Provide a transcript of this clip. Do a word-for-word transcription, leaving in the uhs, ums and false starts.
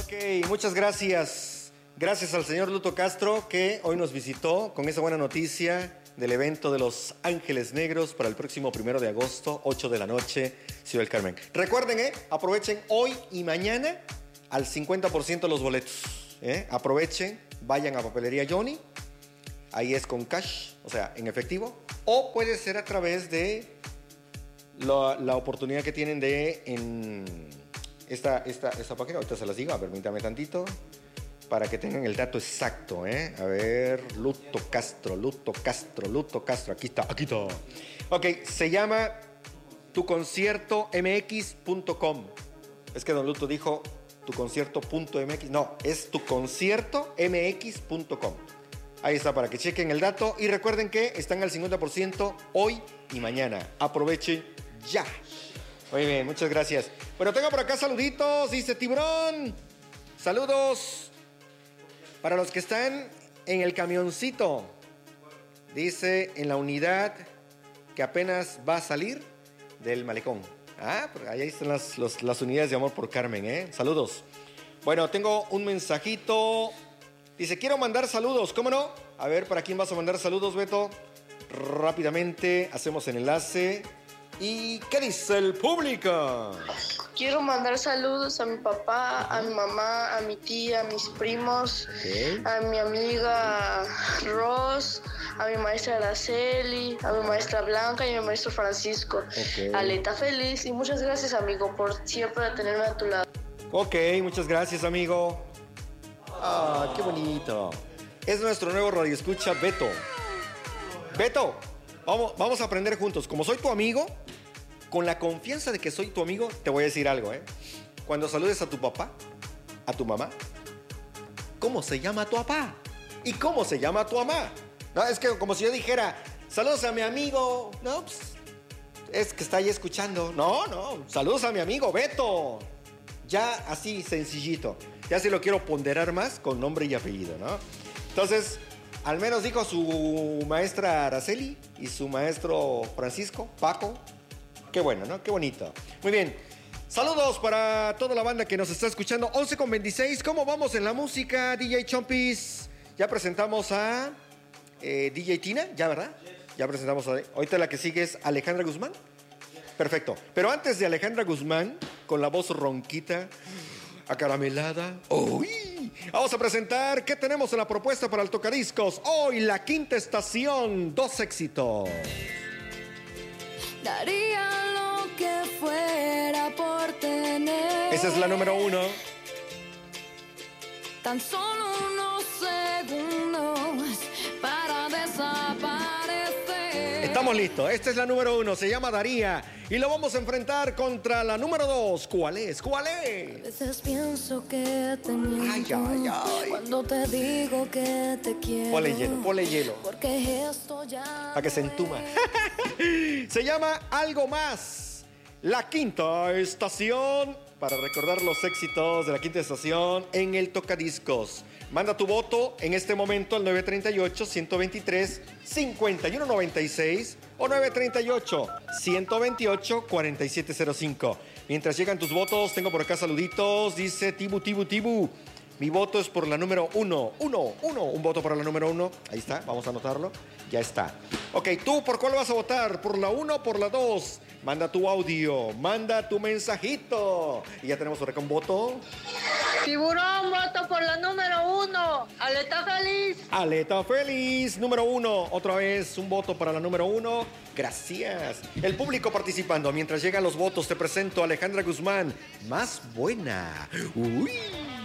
Ok, muchas gracias. Gracias al señor Luto Castro que hoy nos visitó con esa buena noticia del evento de los Ángeles Negros para el próximo primero de agosto, ocho de la noche, Ciudad del Carmen. Recuerden, eh, aprovechen hoy y mañana al cincuenta por ciento los boletos. Eh. Aprovechen, vayan a Papelería Johnny. Ahí es con cash, o sea, en efectivo. O puede ser a través de la, la oportunidad que tienen de en esta, esta, esta página. Ahorita se las digo, permítame tantito. Para que tengan el dato exacto, ¿eh? A ver, Luto Castro, Luto Castro, Luto Castro. Aquí está, aquí está. Ok, se llama tu concierto m x punto com. Es que don Luto dijo tu concierto punto m x. No, es tu concierto m x punto com. Ahí está, para que chequen el dato. Y recuerden que están al cincuenta por ciento hoy y mañana. Aprovechen ya. Muy bien, muchas gracias. Bueno, tengo por acá saluditos, dice Tiburón. Saludos. Para los que están en el camioncito, dice en la unidad que apenas va a salir del malecón. Ah, pues ahí están las, los, las unidades de amor por Carmen, ¿eh? Saludos. Bueno, tengo un mensajito. Dice, quiero mandar saludos, ¿cómo no? A ver, ¿para quién vas a mandar saludos, Beto? Rápidamente hacemos el enlace. ¿Y qué dice el público? Quiero mandar saludos a mi papá, a mi mamá, a mi tía, a mis primos, okay, a mi amiga Ross, a mi maestra Araceli, a mi maestra Blanca y a mi maestro Francisco. Okay. Aleta feliz y muchas gracias, amigo, por siempre tenerme a tu lado. Ok, muchas gracias, amigo. Ah, qué bonito. Es nuestro nuevo radioescucha, Beto. Beto, vamos, vamos a aprender juntos. Como soy tu amigo, con la confianza de que soy tu amigo, te voy a decir algo, ¿eh? Cuando saludes a tu papá, a tu mamá, ¿cómo se llama tu papá? ¿Y cómo se llama tu mamá? No, es que como si yo dijera, saludos a mi amigo. No, pues, es que está ahí escuchando. No, no, saludos a mi amigo Beto. Ya así, sencillito. Ya si lo quiero ponderar más con nombre y apellido, ¿no? Entonces, al menos dijo su maestra Araceli y su maestro Francisco, Paco. Qué bueno, ¿no? Qué bonito. Muy bien. Saludos para toda la banda que nos está escuchando. once con veintiséis. ¿Cómo vamos en la música, D J Chompis? Ya presentamos a eh, D J Tina, ¿ya, verdad? Ya presentamos a... Ahorita la que sigue es Alejandra Guzmán. Perfecto. Pero antes de Alejandra Guzmán, con la voz ronquita, acaramelada. ¡Uy! Vamos a presentar qué tenemos en la propuesta para el Tocadiscos. Hoy la quinta estación, dos éxitos. Daría lo que fuera por tener. Esa es la número uno. Tan solo unos segundos para desaparecer. Estamos listos. Esta es la número uno. Se llama Daría. Y lo vamos a enfrentar contra la número dos. ¿Cuál es? ¿Cuál es? A veces pienso que te miento. Ay, ay, ay. Cuando te digo que te quiero. Ponle hielo, ponle hielo. Porque esto ya. Para que se entuma. Se llama Algo Más. La quinta estación. Para recordar los éxitos de la quinta estación en el Tocadiscos. Manda tu voto en este momento al nueve tres ocho, uno dos tres, cinco uno nueve seis o nueve tres ocho, uno dos ocho, cuatro siete cero cinco. Mientras llegan tus votos, tengo por acá saluditos. Dice Tibu, Tibu, Tibu. Mi voto es por la número uno. Uno, uno. Un voto para la número uno. Ahí está, vamos a anotarlo. Ya está. Ok, ¿tú por cuál vas a votar? ¿Por la uno o por la dos? Manda tu audio, manda tu mensajito. Y ya tenemos por acá un voto. Tiburón, voto por la número uno. Aleta feliz. Aleta feliz, número uno. Otra vez un voto para la número uno. Gracias. El público participando. Mientras llegan los votos, te presento a Alejandra Guzmán. Más buena. Uy.